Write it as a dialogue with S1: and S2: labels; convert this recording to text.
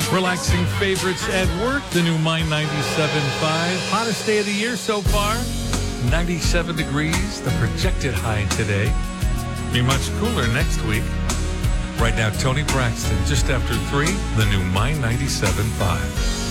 S1: Relaxing favorites at work. The new Mind 97.5. Hottest day of the year so far. 97 degrees. The projected high today. Be much cooler next week. Right now, Tony Braxton, just after 3, the new Mind 97.5.